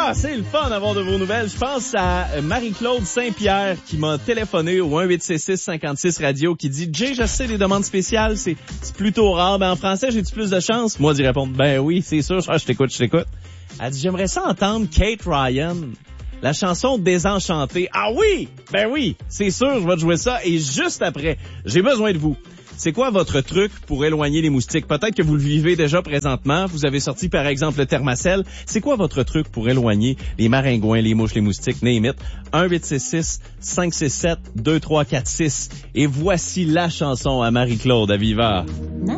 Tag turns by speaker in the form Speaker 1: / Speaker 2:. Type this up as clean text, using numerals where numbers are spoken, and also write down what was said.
Speaker 1: Ah, c'est le fun d'avoir de vos nouvelles. Je pense à Marie-Claude Saint-Pierre qui m'a téléphoné au 1-866-56-radio qui dit « Jay, je sais, les demandes spéciales, c'est plutôt rare. Ben, en français, j'ai-tu plus de chance? » Moi, d'y répondre « Ben oui, c'est sûr, je t'écoute. » Elle dit « J'aimerais ça entendre Kate Ryan, la chanson Désenchantée. » Ah oui! Ben oui, c'est sûr, je vais te jouer ça. Et juste après, j'ai besoin de vous. C'est quoi votre truc pour éloigner les moustiques? Peut-être que vous le vivez déjà présentement. Vous avez sorti, par exemple, le Thermacell. C'est quoi votre truc pour éloigner les maringouins, les mouches, les moustiques? Name it. 1-866-567-2346. Et voici la chanson à Marie-Claude à Viva.